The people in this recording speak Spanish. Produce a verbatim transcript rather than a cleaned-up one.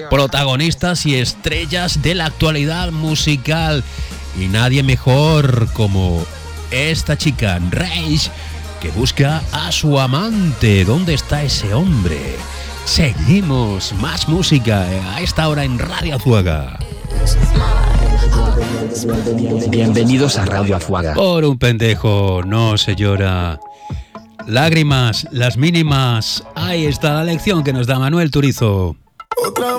protagonistas y estrellas de la actualidad musical. Y nadie mejor como esta chica, Rage, que busca a su amante. ¿Dónde está ese hombre? Seguimos, más música a esta hora en Radio Azuaga. Bienvenidos a Radio Azuaga. Por un pendejo no se llora. Lágrimas, las mínimas. Ahí está la lección que nos da Manuel Turizo. Otra